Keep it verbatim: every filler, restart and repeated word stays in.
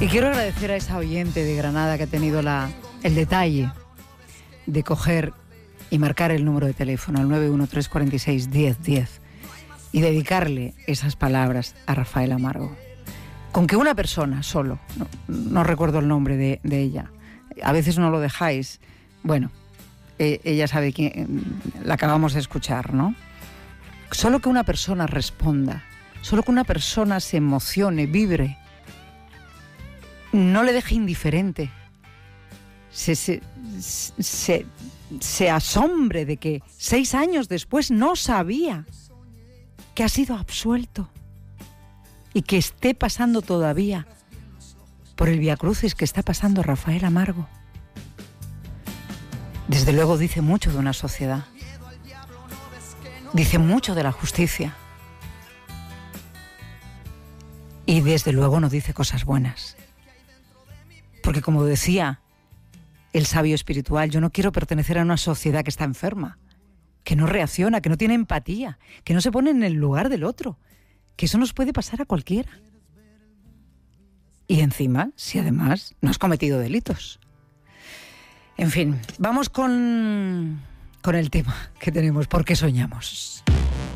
Y quiero agradecer a esa oyente de Granada que ha tenido la, el detalle de coger y marcar el número de teléfono al nueve uno tres cuatro seis uno cero uno cero y dedicarle esas palabras a Rafael Amargo. Con que una persona solo, no, no recuerdo el nombre de, de ella, a veces no lo dejáis, bueno, eh, ella sabe quién, la acabamos de escuchar, ¿no? Solo que una persona responda, solo que una persona se emocione, vibre, no le deje indiferente, se, se, se, se asombre de que seis años después no sabía que ha sido absuelto y que esté pasando todavía por el viacrucis que está pasando Rafael Amargo. Desde luego dice mucho de una sociedad, dice mucho de la justicia y desde luego no dice cosas buenas. Porque como decía el sabio espiritual, yo no quiero pertenecer a una sociedad que está enferma, que no reacciona, que no tiene empatía, que no se pone en el lugar del otro, que eso nos puede pasar a cualquiera. Y encima, si además no has cometido delitos. En fin, vamos con, con el tema que tenemos, ¿por qué soñamos?